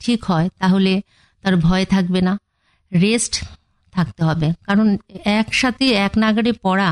ঠিক হয় তাহলে তার ভয় থাকবে না। রেস্ট থাকতে হবে, কারণ একসাথে এক নাগাড়ে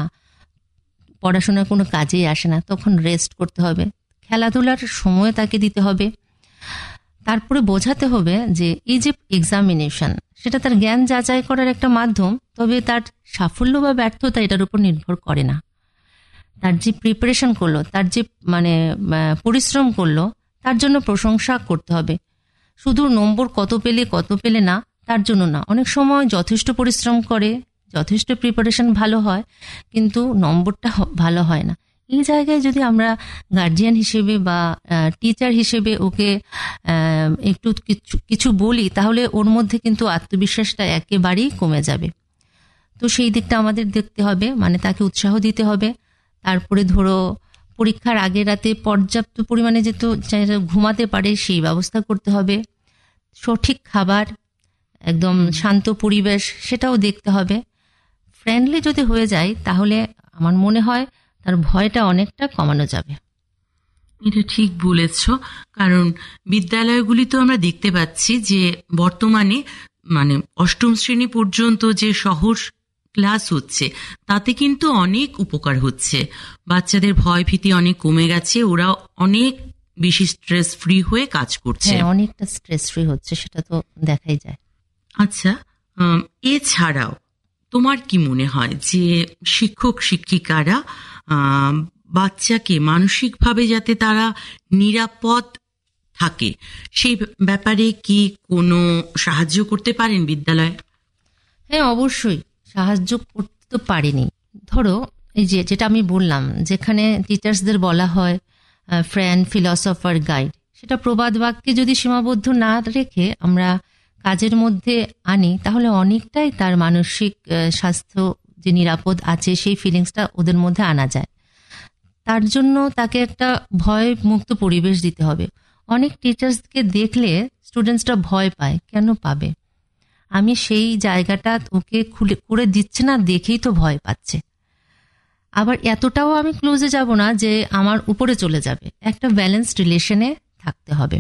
পড়াশোনার কোনো কাজেই আসে না, তখন রেস্ট করতে হবে, খেলাধুলার সময় তাকে দিতে হবে। তারপরে বোঝাতে হবে যে এই যে এক্সামিনেশন, সেটা তার জ্ঞান যাচাই করার একটা মাধ্যম, তবে তার সাফল্য বা ব্যর্থতা এটার উপর নির্ভর করে না। তার যে প্রিপারেশন করলো, তার যে পরিশ্রম করলো, তার জন্য প্রশংসা করতে হবে। শুধু নম্বর কত পেলে না তার জন্য না, অনেক সময় যথেষ্ট পরিশ্রম করে, যথেষ্ট প্রিপারেশন ভালো হয়, কিন্তু নম্বরটা ভালো হয় না। এই জায়গায় যদি আমরা গার্জিয়ান হিসেবে বা টিচার হিসেবে ওকে একটু কিছু বলি, তাহলে ওর মধ্যে কিন্তু আত্মবিশ্বাসটা একেবারেই কমে যাবে। তো সেই দিকটা আমাদের দেখতে হবে, মানে তাকে উৎসাহ দিতে হবে। তারপরে ধরো পরীক্ষার আগের রাতে পর্যাপ্ত পরিমাণে যেহেতু ঘুমাতে পারে সেই ব্যবস্থা করতে হবে। সঠিক খাবার, একদম শান্ত পরিবেশ, সেটাও দেখতে হবে। ফ্রেন্ডলি যদি হয়ে যায় তাহলে আমার মনে হয় তার ভয়টা অনেকটা কমানো যাবে। এটা ঠিক বলেছ, কারণ বিদ্যালয়গুলি তো আমরা দেখতে পাচ্ছি যে বর্তমানে মানে অষ্টম শ্রেণী পর্যন্ত যে সহজ ক্লাস হচ্ছে, তাতে কিন্তু অনেক উপকার হচ্ছে। বাচ্চাদের ভয় ভীতি অনেক কমে গেছে, ওরা অনেক বেশি স্ট্রেস ফ্রি হয়ে কাজ করছে। অনেকটা স্ট্রেস ফ্রি হচ্ছে, সেটা তো দেখাই যায়। আচ্ছা, এছাড়াও তোমার কি মনে হয় যে শিক্ষক শিক্ষিকারা বাচ্চাকে মানসিকভাবে যাতে তারা নিরাপদ থাকে, সেই ব্যাপারে কি কোনো সাহায্য করতে পারেন বিদ্যালয়? হ্যাঁ, অবশ্যই সাহায্য করতে তো পারেনি। ধরো এই যেটা আমি বললাম, যেখানে টিচার্সদের বলা হয় ফ্রেন্ড, ফিলসফার, গাইড, সেটা প্রবাদ বাক্যে যদি সীমাবদ্ধ না রেখে আমরা কাজের মধ্যে আনি, তাহলে অনেকটাই তার মানসিক স্বাস্থ্য যে নিরাপদ আছে সেই ফিলিংসটা ওদের মধ্যে আনা যায়। তার জন্য তাকে একটা ভয় মুক্ত পরিবেশ দিতে হবে। অনেক টিচার্সকে দেখলে স্টুডেন্টসরা ভয় পায়, কেন পাবে? আমি সেই জায়গাটা ওকে খুলে করে দিচ্ছে না দেখেই তো ভয় পাচ্ছে। আবার এতটাও আমি ক্লোজে যাব না যে আমার উপরে চলে যাবে। একটা ব্যালেন্সড রিলেশনে থাকতে হবে।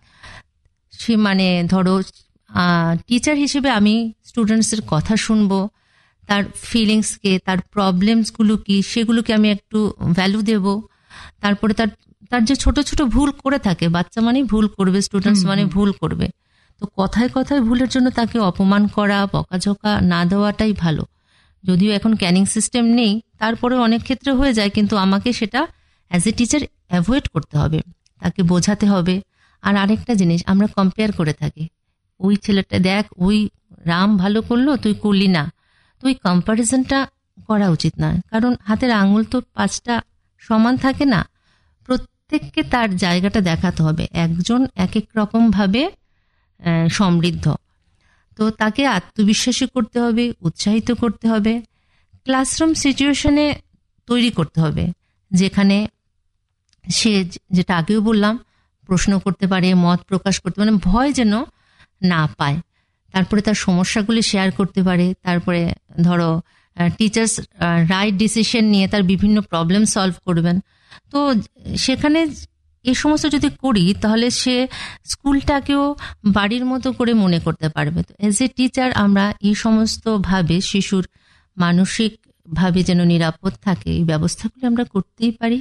সে মানে ধরো টিচার হিসেবে আমি স্টুডেন্টসের কথা শুনবো, তার ফিলিংসকে, তার প্রবলেমসগুলো কি সেগুলোকে আমি একটু ভ্যালু দেব। তারপরে তার যে ছোট ছোট ভুল করে থাকে, বাচ্চা মানেই ভুল করবে, স্টুডেন্টস মানে ভুল করবে, তো কথায় কথায় ভুলের জন্য তাকে অপমান করা, বকাঝকা না দেওয়াটাই ভালো। যদিও এখন ক্যানিং সিস্টেম নেই, তারপরে অনেক ক্ষেত্রে হয়ে যায়, কিন্তু আমাকে সেটা অ্যাজ এ টিচার অ্যাভয়েড করতে হবে, তাকে বোঝাতে হবে। আর আরেকটা জিনিস, আমরা কম্পেয়ার করে থাকি, ওই ছেলেটা দেখ, ওই রাম ভালো করলো, তুই করলি না। তো ওই কম্প্যারিজনটা করা উচিত নয়, কারণ হাতের আঙুল তো 5টা সমান থাকে না। প্রত্যেককে তার জায়গাটা দেখাতে হবে, একজন এক এক রকমভাবে সমৃদ্ধ। তো তাকে আত্মবিশ্বাসী করতে হবে, উৎসাহিত করতে হবে, ক্লাসরুম সিচুয়েশনে তৈরি করতে হবে যেখানে সে, যেটা আগেও বললাম, প্রশ্ন করতে পারে, মত প্রকাশ করতে পারে, ভয় যেন না পায়। তারপরে তার সমস্যাগুলি শেয়ার করতে পারে। তারপরে ধরো টিচার্স রাইট ডিসিশন নিয়ে তার বিভিন্ন প্রবলেম সলভ করবেন। তো সেখানে এই সমস্ত যদি করি, তাহলে সে স্কুলটাকেও বাড়ির মতো করে মনে করতে পারবে। তো এজ এ টিচার আমরা এই সমস্ত ভাবে শিশুর মানসিক ভাবে যেন নিরাপদ থাকে, এই ব্যবস্থাগুলি আমরা করতেই পারি।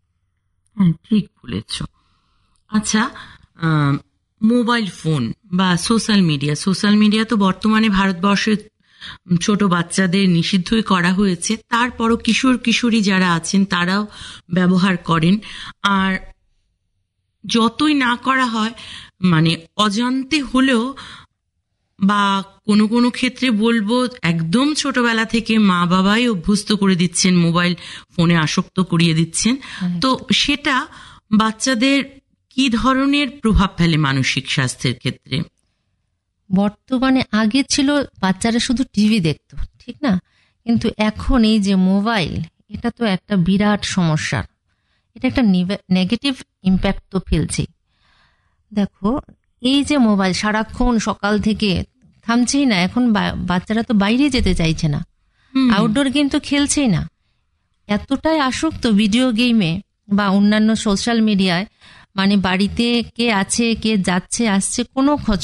ঠিক বলেছ। আচ্ছা, মোবাইল ফোন বা সোশ্যাল মিডিয়া তো বর্তমানে ভারতবর্ষে ছোট বাচ্চাদের নিষিদ্ধই করা হয়েছে, তারপরও কিশোর কিশোরী যারা আছেন তারাও ব্যবহার করেন। আর যতই না করা হয়, মানে অজান্তে হলেও বা কোনো কোনো ক্ষেত্রে বলবো একদম ছোটবেলা থেকে মা বাবাই অভ্যস্ত করে দিচ্ছেন, মোবাইল ফোনে আসক্ত করিয়ে দিচ্ছেন। তো সেটা বাচ্চাদের কি ধরনের প্রভাব ফেলে মানসিক স্বাস্থ্যের ক্ষেত্রে? বর্তমানে আগে ছিল বাচ্চারা শুধু টিভি দেখতো, ঠিক না? কিন্তু এখন এই যে মোবাইল, এটা তো একটা বিরাট সমস্যা। এটা একটা নেগেটিভ ইম্প্যাক্ট তো ফেলছে। দেখো, এই যে মোবাইল সারাক্ষণ সকাল থেকে থামছেই না। এখন বাচ্চারা তো বাইরে যেতে চাইছে না, আউটডোর গেম তো খেলছেই না। এতটাই আসক্ত ভিডিও গেমে বা অন্যান্য সোশ্যাল মিডিয়ায়, মানে বাড়িতে কে আছে, কে যাচ্ছে আসছে, কোনো খোঁজ